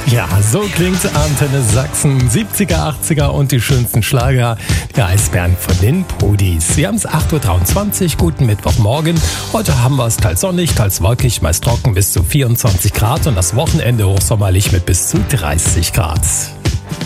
Ja, so klingt Antenne Sachsen, 70er, 80er und die schönsten Schlager, die Eisbären von den Pudis. Wir haben es 8.23 Uhr, guten Mittwochmorgen. Heute haben wir es teils sonnig, teils wolkig, meist trocken bis zu 24 Grad und das Wochenende hochsommerlich mit bis zu 30 Grad.